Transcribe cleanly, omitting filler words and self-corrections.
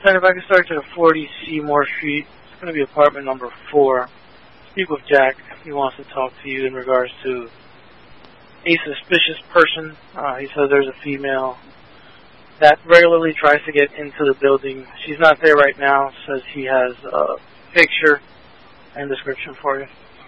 10, if I can start to the 40 Seymour Street. It's going to be apartment number 4. Speak with Jack. He wants to talk to you in regards to a suspicious person. He says there's a female that regularly tries to get into the building. She's not there right now. Says he has a picture and description for you.